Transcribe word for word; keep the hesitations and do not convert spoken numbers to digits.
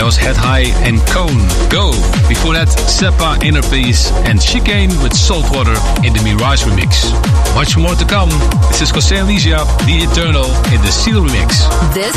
was Head High and Cone, Go. Before that, Seppa, Inner Peace, and Chicane with Saltwater in the Mirage remix. Much more to come. This is José Alicia, The Eternal in the Seal remix. This